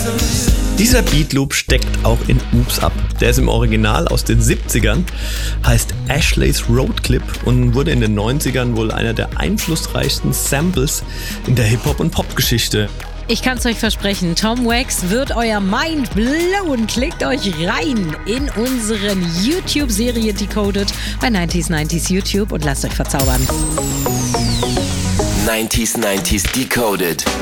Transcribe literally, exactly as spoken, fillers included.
Dieser Beatloop steckt auch in Oops Up. Der ist im Original aus den siebzigern, heißt Ashley's Road Clip und wurde in den neunzigern wohl einer der einflussreichsten Samples in der Hip-Hop- und Pop-Geschichte. Ich kann's euch versprechen, Tom Wax wird euer Mind blowen. Klickt euch rein in unseren YouTube-Serie Decoded bei neunzig neunzig YouTube und lasst euch verzaubern. neunzig neunzig Decoded.